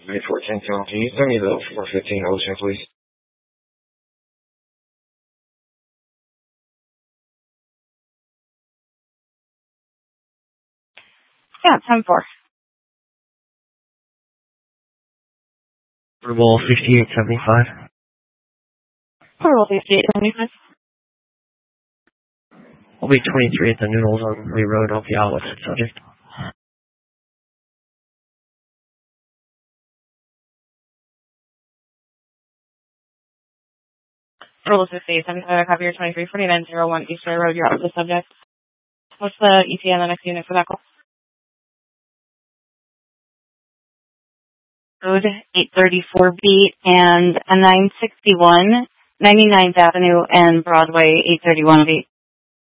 May 14th, can you send me the 415 Ocean, please? Yeah, 10-4. Approval 5875. Approval 5875. I'll be 23 at the Noodles on Lee Road. I'll be out with the subject. Approval 5875. Copy your 234901 Easter Road. You're out with the subject. What's the ETA on the next unit for that call? Road 834B and a 961, 99th Avenue and Broadway 831B.